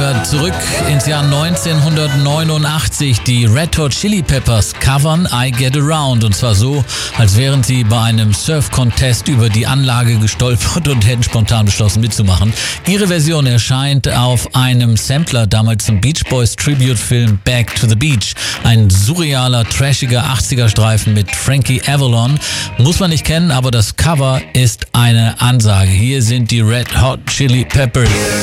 wir zurück ins Jahr 1989. Die Red Hot Chili Peppers covern I Get Around. Und zwar so, als wären sie bei einem Surf-Contest über die Anlage gestolpert und hätten spontan beschlossen mitzumachen. Ihre Version erscheint auf einem Sampler, damals zum Beach Boys Tribute-Film Back to the Beach. Ein surrealer, trashiger 80er-Streifen mit Frankie Avalon. Muss man nicht kennen, aber das Cover ist eine Ansage. Hier sind die Red Hot Chili Peppers.